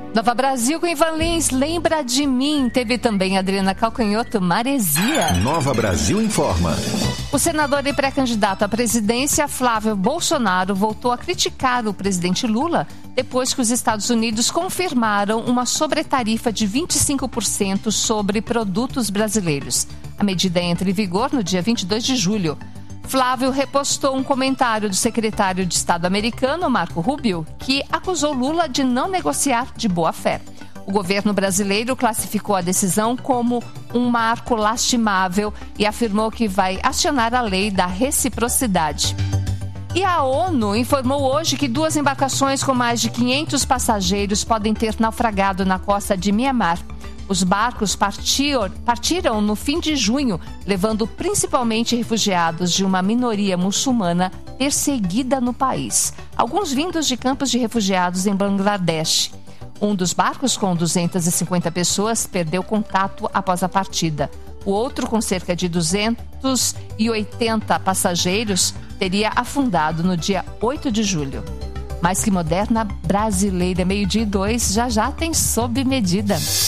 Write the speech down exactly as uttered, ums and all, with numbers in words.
Nova Brasil com Ivan Lins, Lembra de Mim. Teve também Adriana Calcanhoto, Maresia. Nova Brasil informa. O senador e pré-candidato à presidência, Flávio Bolsonaro, voltou a criticar o presidente Lula depois que os Estados Unidos confirmaram uma sobretarifa de vinte e cinco por cento sobre produtos brasileiros. A medida entra em vigor no dia vinte e dois de julho. Flávio repostou um comentário do secretário de Estado americano, Marco Rubio, que acusou Lula de não negociar de boa fé. O governo brasileiro classificou a decisão como um marco lastimável e afirmou que vai acionar a lei da reciprocidade. E a ONU informou hoje que duas embarcações com mais de quinhentos passageiros podem ter naufragado na costa de Mianmar. Os barcos partiram, partiram no fim de junho, levando principalmente refugiados de uma minoria muçulmana perseguida no país, alguns vindos de campos de refugiados em Bangladesh. Um dos barcos, com duzentas e cinquenta pessoas, perdeu contato após a partida. O outro, com cerca de duzentos e oitenta passageiros, teria afundado no dia oito de julho. Mais que moderna brasileira, meio-dia e dois, já já tem sob medida.